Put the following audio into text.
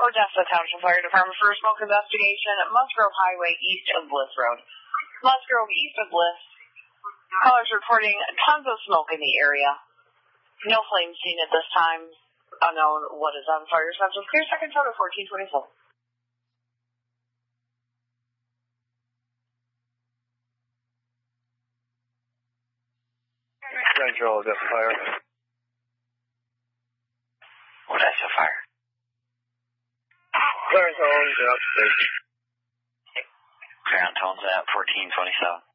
Odessa Township Fire Department for a smoke investigation at Musgrove Highway east of Bliss Road. Musgrove east of Bliss. Callers reporting tons of smoke in the area. No flames seen at this time. Unknown what is on fire. Substance clear. Second total 1424. Central Odessa Fire. Odessa Fire. Clear and tones, you're up to station. Clear on tones at 1427.